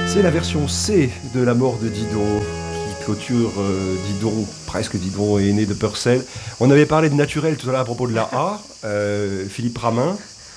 C'est la version C de La mort de Didon qui clôture Didon, presque Didon est né de Purcell. On avait parlé de naturel tout à l'heure à propos de la A, Philippe Ramin.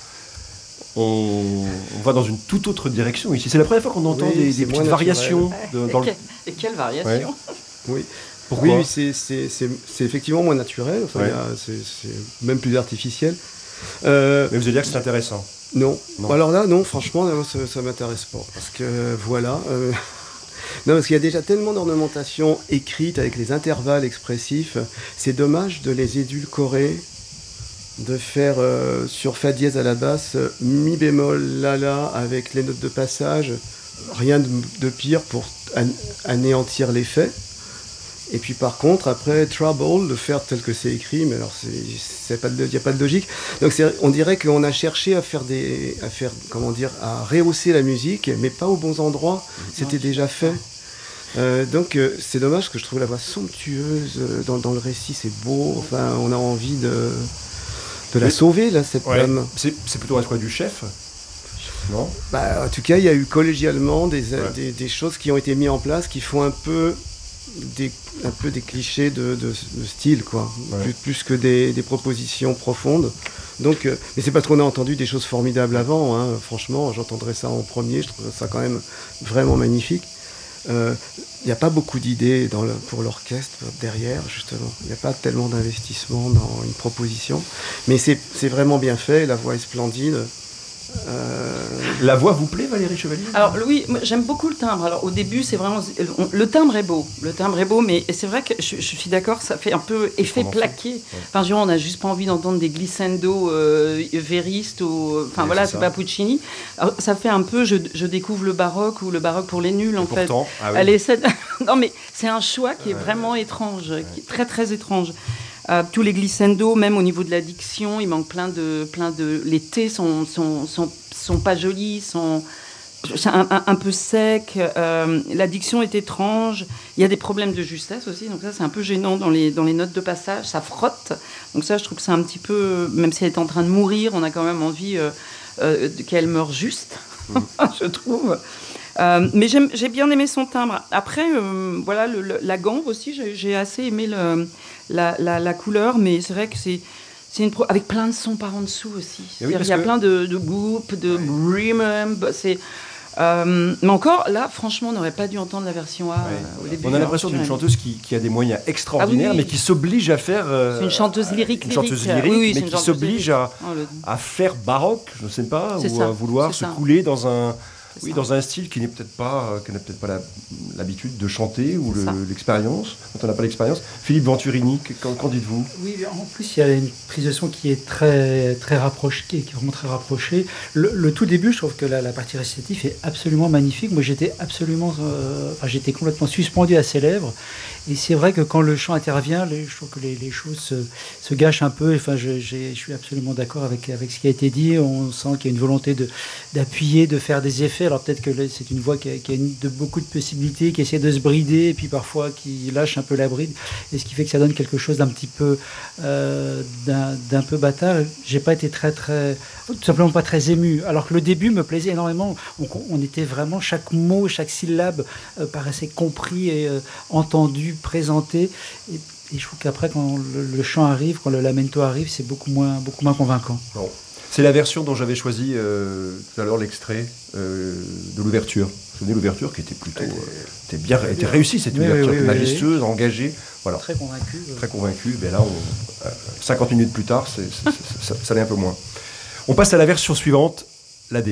On va dans une toute autre direction ici. C'est la première fois qu'on entend des petites variations. Et quelles variations? Oui. Pourquoi? Oui, c'est effectivement moins naturel, enfin, c'est même plus artificiel. Mais vous allez dire que c'est intéressant? Non. Alors là, non, franchement, ça m'intéresse pas. Parce que, voilà... Non, parce qu'il y a déjà tellement d'ornementation écrite avec les intervalles expressifs. C'est dommage de les édulcorer, de faire sur Fa dièse à la basse, Mi bémol, La avec les notes de passage. Rien de pire pour anéantir l'effet. Et puis par contre, après Trouble, le faire tel que c'est écrit, mais alors il n'y a pas de logique. Donc on dirait qu'on a cherché à rehausser la musique, mais pas aux bons endroits. C'était déjà fait. Donc c'est dommage, que je trouve la voix somptueuse dans le récit, c'est beau. Enfin, on a envie de la sauver là, cette dame. C'est plutôt un choix du chef. Non. En tout cas, il y a eu collégialement des choses qui ont été mises en place qui font un peu des clichés de style, quoi. Plus que des propositions profondes. Donc, mais c'est parce qu'on a entendu des choses formidables avant, hein. Franchement, j'entendrais ça en premier, je trouve ça quand même vraiment magnifique. Il n'y a pas beaucoup d'idées pour l'orchestre derrière, justement. Il n'y a pas tellement d'investissement dans une proposition. Mais c'est vraiment bien fait, la voix est splendide. La voix vous plaît, Valérie Chevalier? Alors oui, j'aime beaucoup le timbre. Alors au début, c'est vraiment le timbre est beau. Le timbre est beau, mais c'est vrai que je suis d'accord, ça fait un peu effet plaqué. Enfin, on n'a juste pas envie d'entendre des glissando véristes ou voilà, c'est pas Puccini. Alors, ça fait un peu, je découvre le baroque ou le baroque pour les nuls en fait. Non mais c'est un choix qui est vraiment étrange, qui est très très étrange. Tous les glissando, même au niveau de la diction, il manque plein de les T sont pas jolis, c'est un peu sec. La diction est étrange. Il y a des problèmes de justesse aussi, donc ça c'est un peu gênant dans les notes de passage. Ça frotte, donc ça je trouve que c'est un petit peu, même si elle est en train de mourir, on a quand même envie qu'elle meure juste, je trouve. Mais j'ai bien aimé son timbre. Après, voilà, la gambe aussi, j'ai assez aimé la couleur, mais c'est vrai que c'est avec plein de sons par en dessous aussi. Il y a plein de whoop, de remember. Mais encore, là, franchement, on n'aurait pas dû entendre la version A au début. On a l'impression d'une chanteuse qui a des moyens extraordinaires, mais qui s'oblige à faire... c'est une chanteuse lyrique. Mais qui s'oblige à faire baroque, je ne sais pas, ou à vouloir se couler dans un style qui n'a peut-être pas l'habitude de chanter ou l'expérience, dont on n'a pas l'expérience. Philippe Venturini, qu'en dites-vous? Oui, en plus, il y a une prise de son qui est très, très rapprochée, qui est vraiment très rapprochée. Le tout début, je trouve que la partie récitative est absolument magnifique. Moi, j'étais complètement suspendu à ses lèvres. Et c'est vrai que quand le chant intervient, je trouve que les choses se gâchent un peu. Enfin, je suis absolument d'accord avec ce qui a été dit. On sent qu'il y a une volonté d'appuyer, de faire des effets. Alors peut-être que c'est une voix qui a beaucoup de possibilités, qui essaie de se brider, et puis parfois qui lâche un peu la bride. Et ce qui fait que ça donne quelque chose d'un petit peu d'un peu bâtard. J'ai pas été tout simplement pas très ému. Alors que le début me plaisait énormément. On était vraiment, chaque mot, chaque syllabe paraissait compris et entendu, présenté. Et je trouve qu'après, quand le chant arrive, quand le lamento arrive, c'est beaucoup moins convaincant. Bon. C'est la version dont j'avais choisi tout à l'heure l'extrait de l'ouverture. Vous vous souvenez, l'ouverture qui était plutôt était réussie, cette ouverture majestueuse, engagée. Voilà. Très convaincu. Très convaincu. Mais là, 50 minutes plus tard, ça l'est un peu moins. On passe à la version suivante.